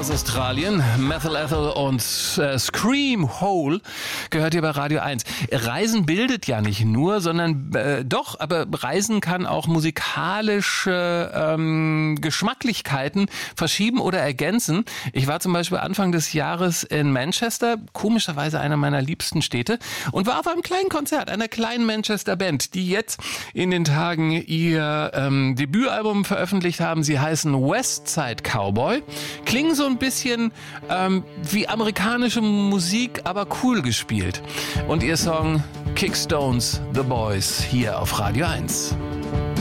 aus Australien. Methyl Ethel und Scream Hole gehört hier bei Radio 1. Reisen bildet ja nicht nur, sondern aber Reisen kann auch musikalische Geschmacklichkeiten verschieben oder ergänzen. Ich war zum Beispiel Anfang des Jahres in Manchester, komischerweise einer meiner liebsten Städte, und war auf einem kleinen Konzert einer kleinen Manchester Band, die jetzt in den Tagen ihr Debütalbum veröffentlicht haben. Sie heißen Westside Cowboy. Klingen so ein bisschen wie amerikanische Musik, aber cool gespielt. Und ihr Song Kickstones The Boys hier auf Radio 1.